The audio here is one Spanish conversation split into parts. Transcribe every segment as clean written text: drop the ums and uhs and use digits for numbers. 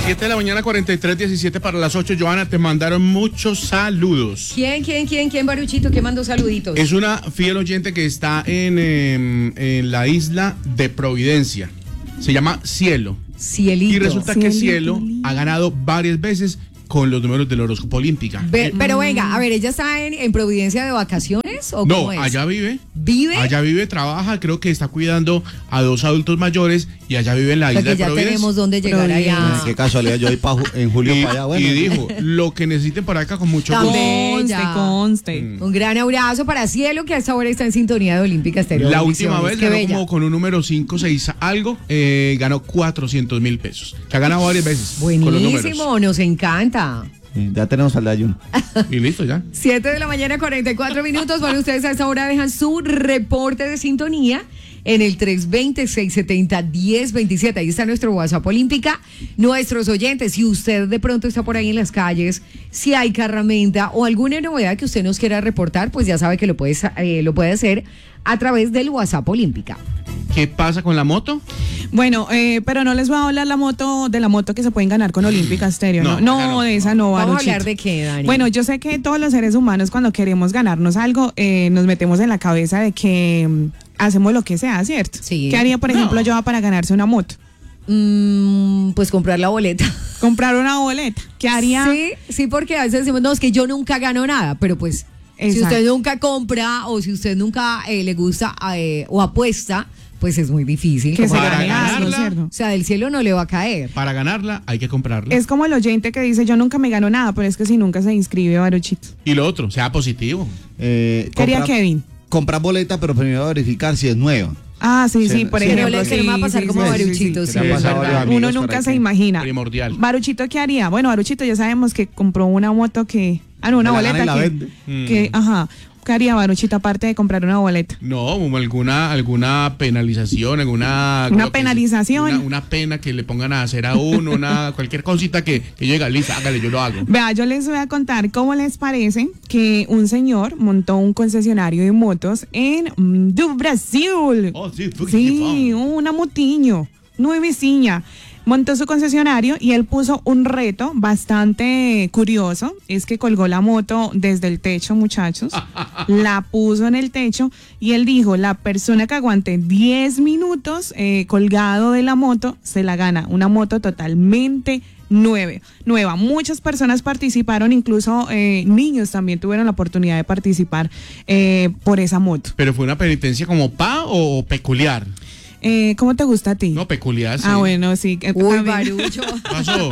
7 de la mañana, 43, 17 para las 8. Johanna, te mandaron muchos saludos. ¿Quién, Baruchito? ¿Quién mandó saluditos? Es una fiel oyente que está en la isla de Providencia. Se llama Cielo. Cielito. Y resulta que Cielo ha ganado varias veces con los números del horóscopo olímpica. Pero venga, a ver, ¿ella está en Providencia de vacaciones o no, cómo es? allá vive. ¿Vive? Allá vive, trabaja, creo que está cuidando a 2 adultos mayores y allá vive en la isla de ya Providencia. tenemos dónde llegar allá. Qué casualidad, yo voy en julio para allá. Bueno, y dijo, lo que necesiten para acá con mucho gusto. Conste. Un gran abrazo para Cielo, que a esta hora está en sintonía de Olímpica Estéreo. La última vez ganó bella. como con un número 5, 6 algo, ganó 400,000 pesos. Que ha ganado varias veces. Buenísimo, nos encanta. Ya tenemos al ayuno. Y listo ya. 7 de la mañana, 44 minutos. Bueno, ustedes a esta hora dejan su reporte de sintonía en el 320-670-1027. Ahí está nuestro WhatsApp Olímpica. Nuestros oyentes, si usted de pronto está por ahí en las calles, si hay carramenta o alguna novedad que usted nos quiera reportar, pues ya sabe que lo puede hacer a través del WhatsApp Olímpica. ¿Qué pasa con la moto? Bueno, pero no les voy a hablar de la moto que se pueden ganar con Olímpica Estéreo. No, de esa no, Vamos Baruchito. a hablar de qué, Dani. Bueno, yo sé que todos los seres humanos cuando queremos ganarnos algo, nos metemos en la cabeza de que hacemos lo que sea, ¿cierto? Sí. ¿Qué haría, por ejemplo, yo para ganarse una moto? Pues comprar la boleta. Comprar una boleta. ¿Qué haría? Sí, porque a veces decimos, no, es que yo nunca gano nada, pero pues si usted nunca compra o si usted nunca le gusta o apuesta, pues es muy difícil. Que se gane algo, ¿cierto? O sea, del cielo no le va a caer. Para ganarla hay que comprarla. Es como el oyente que dice, yo nunca me gano nada, pero es que si nunca se inscribe, Baruchito. Y lo otro, sea positivo. ¿Qué haría Kevin? Comprar boleta, pero primero verificar si es nueva. Ah, sí, por ejemplo. Pero le va a pasar como a Baruchito. Sí, es verdad. Uno nunca se imagina. Primordial. Baruchito, ¿qué haría? Bueno, Baruchito ya sabemos que compró una moto que... una boleta que ¿qué haría Baruchito aparte de comprar una boleta? No, alguna penalización, una penalización. Una pena que le pongan a hacer a uno, cualquier cosita que llegue, lista, hágale, yo lo hago. Vea, yo les voy a contar cómo les parece que un señor montó un concesionario de motos en Brasil. Oh, sí, una motiño, nuevecilla. Montó su concesionario y él puso un reto bastante curioso. Es que colgó la moto desde el techo, muchachos. La puso en el techo y él dijo, la persona que aguante 10 minutos colgado de la moto, se la gana. Una moto totalmente nueva. Muchas personas participaron, incluso niños también tuvieron la oportunidad de participar por esa moto. ¿Pero fue una penitencia como o peculiar? ¿Cómo te gusta a ti? No, peculiar, sí. Ah, bueno, sí. Uy, Barucho. ¿Qué pasó?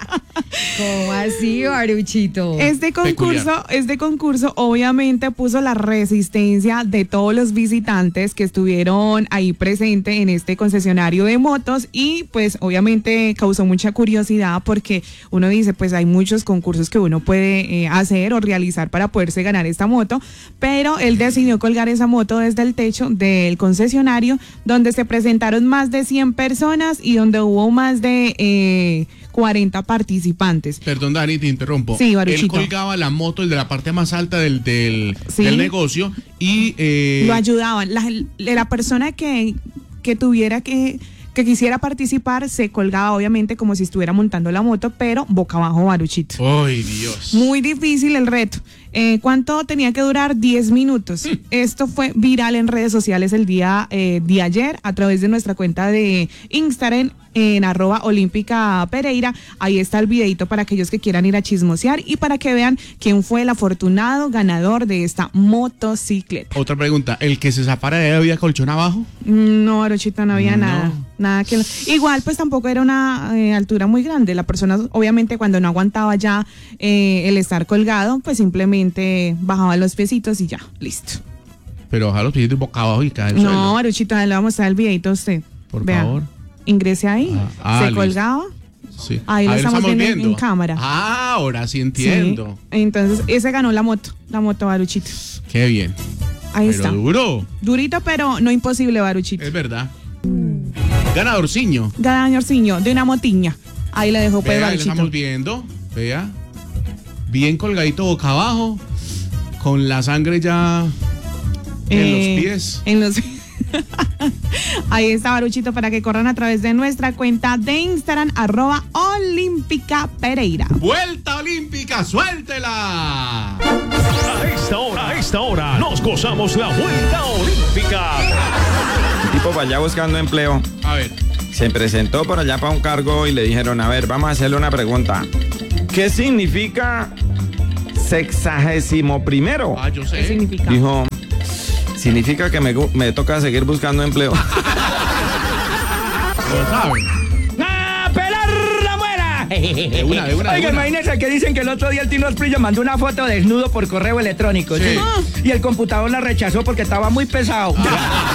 ¿Cómo así, Baruchito? Este concurso obviamente puso la resistencia de todos los visitantes que estuvieron ahí presentes en este concesionario de motos y pues obviamente causó mucha curiosidad porque uno dice pues hay muchos concursos que uno puede hacer o realizar para poderse ganar esta moto, pero él decidió colgar esa moto desde el techo del concesionario donde se presentaron más de 100 personas y donde hubo más de 40 participantes. Perdón, Dani, te interrumpo. Sí, Baruchito. Él colgaba la moto desde la parte más alta del negocio y... lo ayudaban. La persona que tuviera que quisiera participar se colgaba obviamente como si estuviera montando la moto, pero boca abajo, Baruchito. ¡Ay, Dios! Muy difícil el reto. ¿Cuánto tenía que durar? 10 minutos. Esto fue viral en redes sociales el día de ayer a través de nuestra cuenta de Instagram en @olímpica_Pereira. Ahí está el videito para aquellos que quieran ir a chismosear y para que vean quién fue el afortunado ganador de esta motocicleta. Otra pregunta, ¿el que se zafara de había colchón abajo? No, Baruchito, no había nada que... Igual pues tampoco era una altura muy grande. La persona obviamente cuando no aguantaba ya el estar colgado, pues simplemente bajaba los piecitos y ya, listo. Pero baja los piecitos boca abajo y cae el suelo. No, Baruchito, le vamos a dar el videito a usted. Por Vea, favor. Ingrese ahí, se listo. Colgaba. Sí. Ahí lo estamos viendo en cámara. Ah, ahora sí entiendo. Sí. Entonces, ese ganó la moto Baruchito. Qué bien. Ahí pero está. Duro. Durito, pero no imposible, Baruchito. Es verdad. Ganadorciño. Ganadorciño, de una motiña. Ahí la dejó pues, Vea, ahí lo Baruchito. estamos viendo. Vea. Bien colgadito boca abajo. Con la sangre ya en los pies. En los Ahí está, Baruchito, para que corran a través de nuestra cuenta de Instagram, @olímpica_Pereira. ¡Vuelta olímpica, suéltela! A esta hora, nos gozamos la vuelta olímpica. Un tipo para allá buscando empleo. A ver. Se presentó por allá para un cargo y le dijeron, a ver, vamos a hacerle una pregunta. ¿Qué significa 61º? Ah, yo sé. ¿Qué significa? Dijo, significa que me toca seguir buscando empleo. Lo saben. ¡A pelar la muela! De una. Oiga, imagínense que dicen que el otro día el Tino Asprilla mandó una foto desnudo por correo electrónico, ¿sí? Y el computador la rechazó porque estaba muy pesado.